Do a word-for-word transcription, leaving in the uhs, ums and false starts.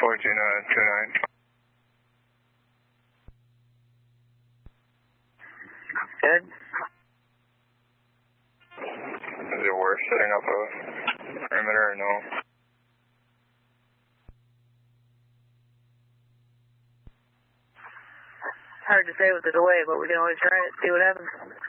fourteen two nine. Good. Is it worth setting up a perimeter or no? Hard to say with the delay, but we can always try it, see what happens.